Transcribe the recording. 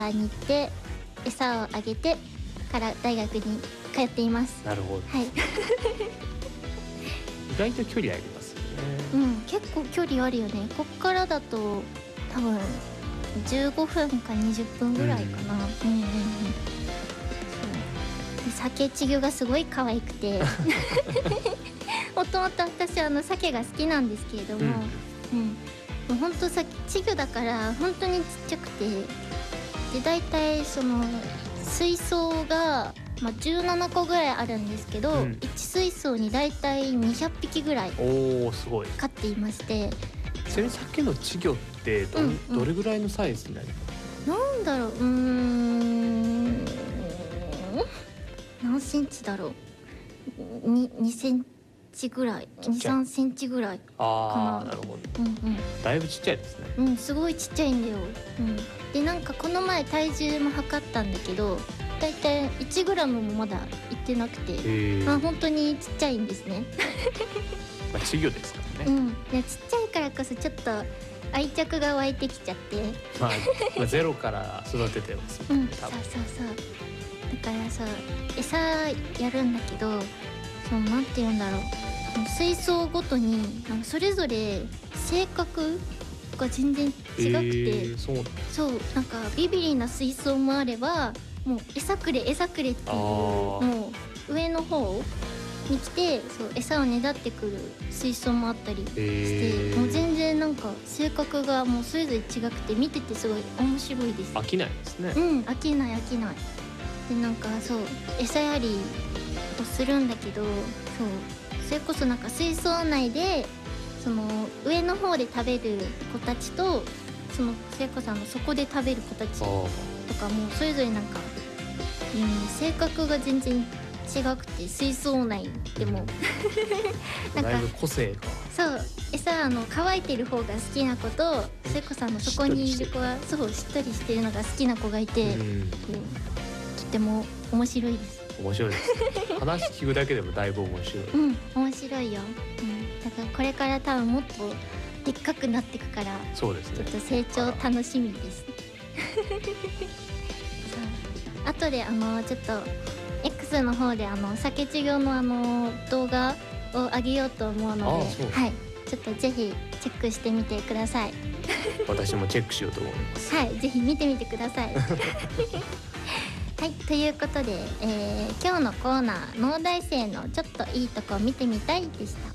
に行って餌をあげてから大学に通っています。 なるほど。 はい。 意外と距離ありますよね。 うん、結構距離あるよね。こっからだと多分15分か20分ぐらいかな。鮭稚魚がすごい可愛くてもともと私鮭が好きなんですけれども、もうほんと鮭稚魚だから本当にちっちゃくて、で大体その水槽が、17個ぐらいあるんですけど、1水槽に大体200匹ぐらいすごい飼っていまして。 ちなみに鮭の稚魚ってどれぐらいのサイズになりますか？ なんだろう、何センチだろう、2センチぐらい、23センチぐらいかな。 なるほど。だいぶちっちゃいですね。 すごいちっちゃいんだよ。でなんかこの前体重も測ったんだけど、だいたい1グラムもまだいってなくて、本当にちっちゃいんですね。 稚魚ですからね。 でちっちゃいからこそちょっと愛着が湧いてきちゃって。 ゼロから育ててますもんね、多分。 だからさ、餌やるんだけど、なんて言うんだろう、水槽ごとにそれぞれ性格が全然違くて、そうなんかビビリな水槽もあれば、もう餌くれ餌くれっていう、もう上の方に来て餌をねだってくる水槽もあったりして、もう全然なんか性格がもうそれぞれ違くて、見ててすごい面白いです。 飽きないですね。 飽きない。でなんか餌やりをするんだけど、それこそなんか水槽内でその上の方で食べる子たちと、それこそそこで食べる子たちとかもそれぞれなんか、性格が全然違くて、水槽内でもなんかだいぶ個性が。 餌乾いてる方が好きな子と、それこそそこにいる子はしっとりしてるのが好きな子がいて、とても面白いです。 面白いです。話聞くだけでもだいぶ面白い。 面白いよ。だからこれから多分もっとでっかくなっていくから、 そうですね。 ちょっと成長楽しみです。後でちょっと X の方で鮭稚魚の動画を上げようと思うので、ちょっとぜひチェックしてみてください。 私もチェックしようと思います。 ぜひ見てみてください。ということで、今日のコーナー、農大生のちょっといいとこ見てみたいでした。